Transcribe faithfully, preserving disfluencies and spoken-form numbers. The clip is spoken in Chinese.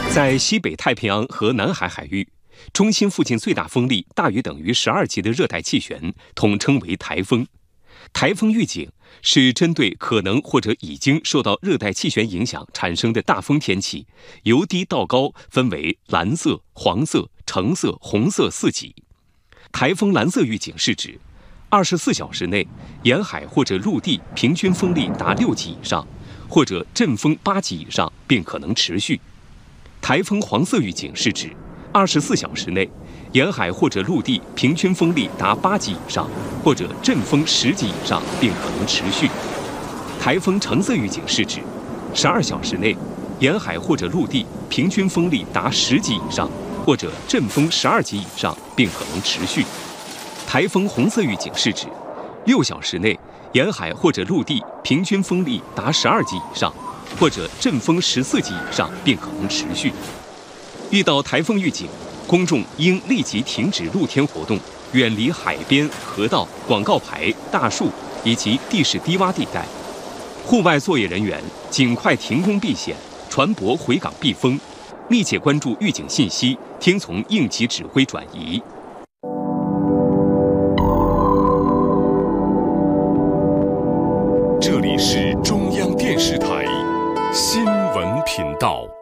在西北太平洋和南海海域，中心附近最大风力大于等于十二级的热带气旋统称为台风。台风预警是针对可能或者已经受到热带气旋影响产生的大风天气，由低到高分为蓝色、黄色、橙色、红色四级。台风蓝色预警是指二十四小时内沿海或者陆地平均风力达六级以上，或者阵风八级以上，并可能持续。台风黄色预警是指二十四小时内沿海或者陆地平均风力达八级以上，或者阵风十级以上，并可能持续。台风橙色预警是指十二小时内沿海或者陆地平均风力达十级以上，或者阵风十二级以上，并可能持续。台风红色预警是指六小时内沿海或者陆地平均风力达十二级以上，或者阵风十四级以上，并可能持续。遇到台风预警，公众应立即停止露天活动，远离海边、河道、广告牌、大树以及地势低洼地带。户外作业人员尽快停工避险，船舶回港避风，密切关注预警信息，听从应急指挥转移。 这里是中央电视台新闻频道。